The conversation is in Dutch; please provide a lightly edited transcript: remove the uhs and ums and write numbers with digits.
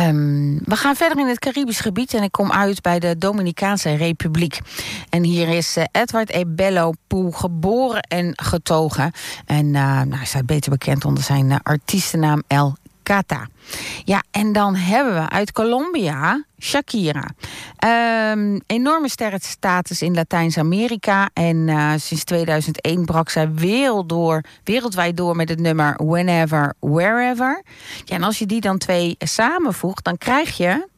We gaan verder in het Caribisch gebied en ik kom uit bij de Dominicaanse Republiek. En hier is Edward Ebello Poe geboren en getogen. En hij staat beter bekend onder zijn artiestennaam El Cata. Ja, en dan hebben we uit Colombia Shakira. Enorme sterrenstatus in Latijns-Amerika. En sinds 2001 brak zij wereldwijd door met het nummer Whenever, Wherever. Ja, en als je die dan twee samenvoegt, dan krijg je